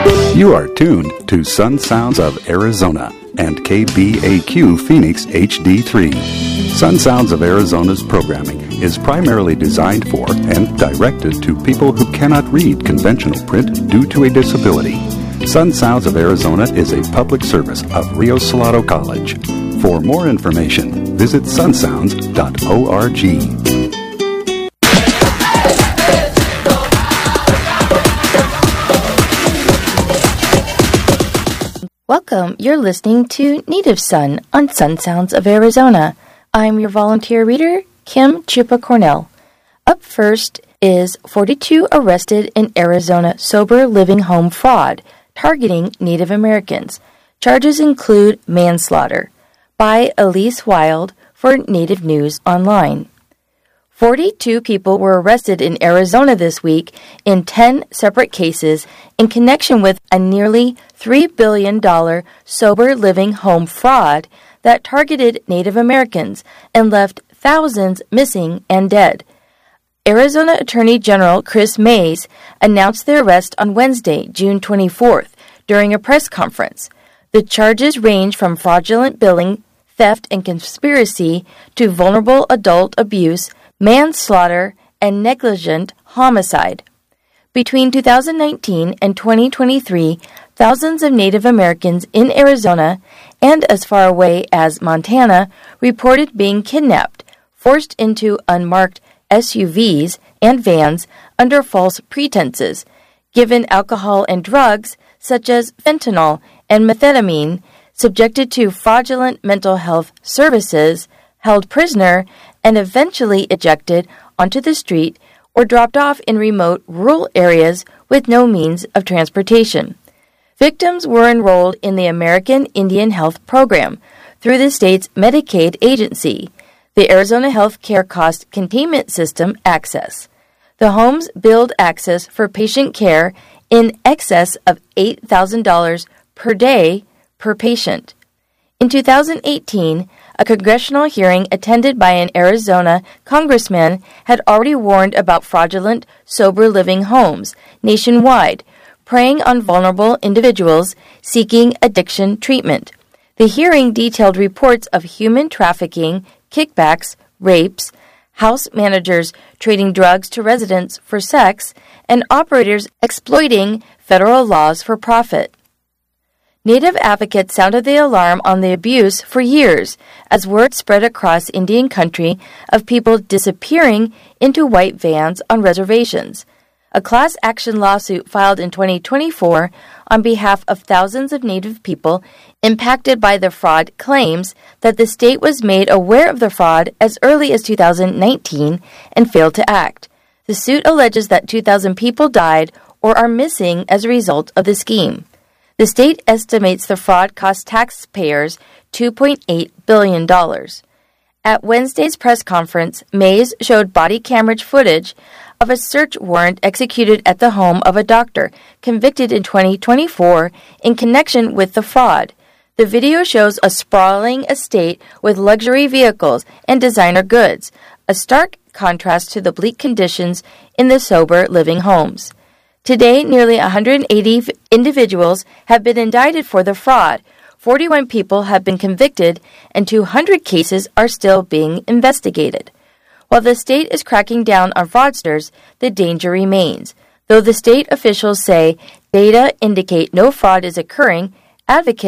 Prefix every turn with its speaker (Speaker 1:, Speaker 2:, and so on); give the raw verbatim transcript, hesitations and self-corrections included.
Speaker 1: You are tuned to Sun Sounds of Arizona and K B A Q Phoenix H D three. Sun Sounds of Arizona's programming is primarily designed for and directed to people who cannot read conventional print due to a disability. Sun Sounds of Arizona is a public service of Rio Salado College. For more information, visit sun sounds dot org.
Speaker 2: Welcome. You're listening to Native Sun on Sun Sounds of Arizona. I'm your volunteer reader, Kim Chupa Cornell. Up first is forty-two arrested in Arizona sober living home fraud targeting Native Americans. Charges include manslaughter. By Elise Wild for Native News Online. forty-two people were arrested in Arizona this week in ten separate cases in connection with a nearly three billion dollars sober living home fraud that targeted Native Americans and left thousands missing and dead. Arizona Attorney General Chris Mays announced the arrest on Wednesday, June twenty-fourth, during a press conference. The charges range from fraudulent billing, theft and conspiracy to vulnerable adult abuse, manslaughter, and negligent homicide. Between two thousand nineteen and twenty twenty-three, thousands of Native Americans in Arizona and as far away as Montana reported being kidnapped, forced into unmarked S U Vs and vans under false pretenses, given alcohol and drugs such as fentanyl and methamphetamine, subjected to fraudulent mental health services, held prisoner, and eventually ejected onto the street or dropped off in remote rural areas with no means of transportation. Victims were enrolled in the American Indian Health Program through the state's Medicaid agency, the Arizona Health Care Cost Containment System Access. The homes billed access for patient care in excess of eight thousand dollars per day per patient. In two thousand eighteen, a congressional hearing attended by an Arizona congressman had already warned about fraudulent, sober living homes nationwide, preying on vulnerable individuals seeking addiction treatment. The hearing detailed reports of human trafficking, kickbacks, rapes, house managers trading drugs to residents for sex, and operators exploiting federal laws for profit. Native advocates sounded the alarm on the abuse for years as word spread across Indian country of people disappearing into white vans on reservations. A class action lawsuit filed in twenty twenty-four on behalf of thousands of Native people impacted by the fraud claims that the state was made aware of the fraud as early as two thousand nineteen and failed to act. The suit alleges that two thousand people died or are missing as a result of the scheme. The state estimates the fraud cost taxpayers two point eight billion dollars. At Wednesday's press conference, Mays showed body camera footage of a search warrant executed at the home of a doctor convicted in twenty twenty-four in connection with the fraud. The video shows a sprawling estate with luxury vehicles and designer goods, a stark contrast to the bleak conditions in the sober living homes. Today, nearly one hundred eighty individuals have been indicted for the fraud, forty-one people have been convicted, and two hundred cases are still being investigated. While the state is cracking down on fraudsters, the danger remains. Though the state officials say data indicate no fraud is occurring, advocates